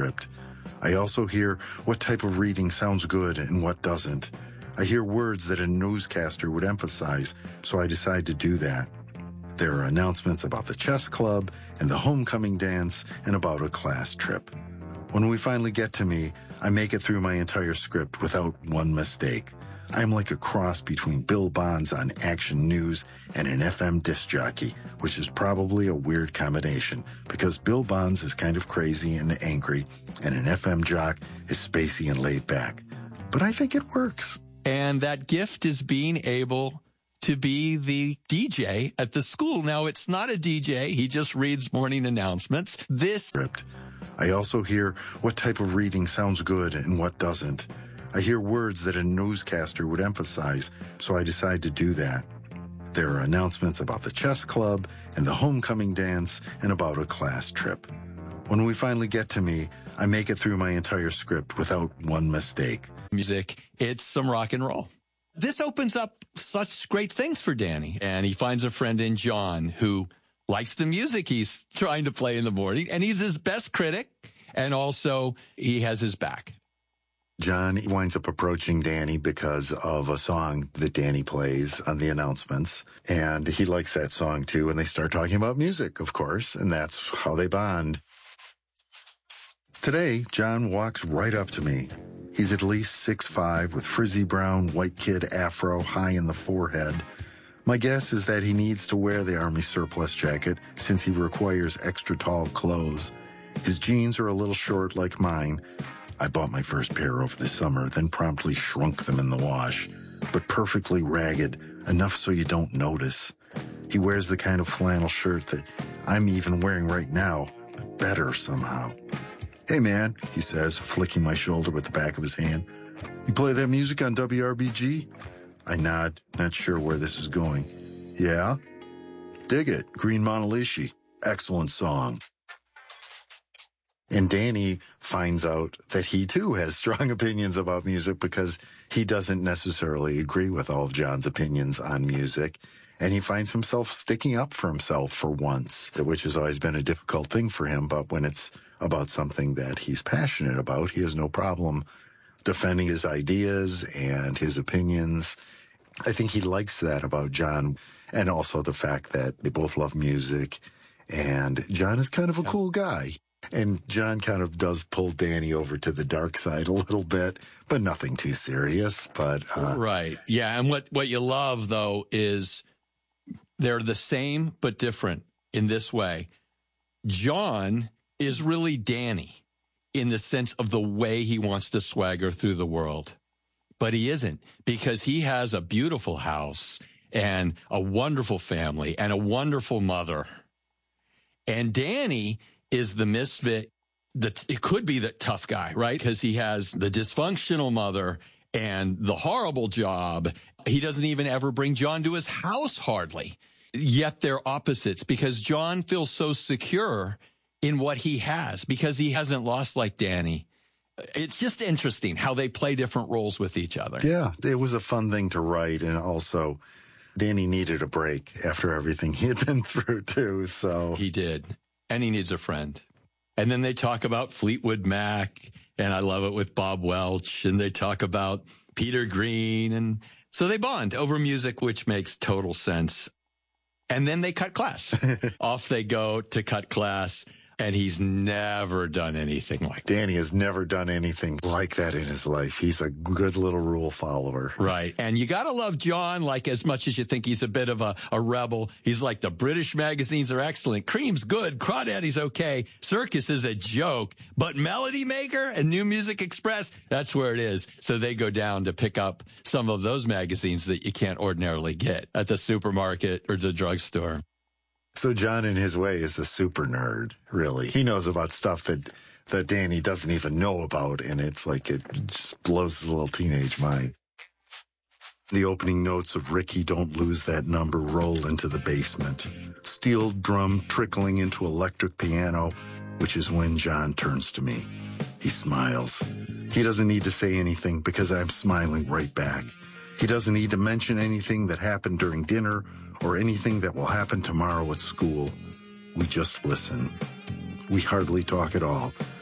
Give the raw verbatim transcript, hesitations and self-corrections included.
script. I also hear what type of reading sounds good and what doesn't. I hear words that a newscaster would emphasize, so I decide to do that. There are announcements about the chess club and the homecoming dance and about a class trip. When we finally get to me, I make it through my entire script without one mistake. I'm like a cross between Bill Bonds on Action News and an F M disc jockey, which is probably a weird combination because Bill Bonds is kind of crazy and angry, and an F M jock is spacey and laid back. But I think it works. And that gift is being able to be the D J at the school. Now, it's not a D J. He just reads morning announcements. This script. I also hear what type of reading sounds good and what doesn't. I hear words that a newscaster would emphasize, so I decide to do that. There are announcements about the chess club and the homecoming dance and about a class trip. When we finally get to me, I make it through my entire script without one mistake. Music, it's some rock and roll. This opens up such great things for Danny, and he finds a friend in John who likes the music he's trying to play in the morning, and he's his best critic, and also he has his back. John winds up approaching Danny because of a song that Danny plays on the announcements, and he likes that song too, and they start talking about music, of course, and that's how they bond. Today, John walks right up to me. He's at least six foot five with frizzy brown white kid afro high in the forehead. My guess is that he needs to wear the Army surplus jacket since he requires extra tall clothes. His jeans are a little short like mine. I bought my first pair over the summer, then promptly shrunk them in the wash, but perfectly ragged, enough so you don't notice. He wears the kind of flannel shirt that I'm even wearing right now, but better somehow. "Hey man," he says, flicking my shoulder with the back of his hand. "You play that music on W R B G?" I nod, not sure where this is going. "Yeah?" "Dig it, Green Monolishi. Excellent song." And Danny finds out that he, too, has strong opinions about music because he doesn't necessarily agree with all of John's opinions on music. And he finds himself sticking up for himself for once, which has always been a difficult thing for him. But when it's about something that he's passionate about, he has no problem defending his ideas and his opinions. I think he likes that about John, and also the fact that they both love music. And John is kind of a cool guy. And John kind of does pull Danny over to the dark side a little bit, but nothing too serious. But uh, right. Yeah. And what, what you love, though, is they're the same but different in this way. John is really Danny in the sense of the way he wants to swagger through the world. But he isn't, because he has a beautiful house and a wonderful family and a wonderful mother. And Danny is the misfit. The, it could be the tough guy, right? Because he has the dysfunctional mother and the horrible job. He doesn't even ever bring John to his house, hardly. Yet they're opposites, because John feels so secure in what he has because he hasn't lost like Danny. It's just interesting how they play different roles with each other. Yeah, it was a fun thing to write. And also, Danny needed a break after everything he had been through, too. So he did. And he needs a friend. And then they talk about Fleetwood Mac, and I love it with Bob Welch, and they talk about Peter Green. And so they bond over music, which makes total sense. And then they cut class. Off they go to cut class. And he's never done anything like that. Danny has never done anything like that in his life. He's a good little rule follower. Right. And you got to love John, like, as much as you think he's a bit of a, a rebel. He's like, the British magazines are excellent. Cream's good. Crawdaddy's okay. Circus is a joke. But Melody Maker and New Music Express, that's where it is. So they go down to pick up some of those magazines that you can't ordinarily get at the supermarket or the drugstore. So John, in his way, is a super nerd, really. He knows about stuff that, that Danny doesn't even know about, and it's like it just blows his little teenage mind. The opening notes of Ricky Don't Lose That Number roll into the basement. Steel drum trickling into electric piano, which is when John turns to me. He smiles. He doesn't need to say anything because I'm smiling right back. He doesn't need to mention anything that happened during dinner or anything that will happen tomorrow at school. We just listen. We hardly talk at all,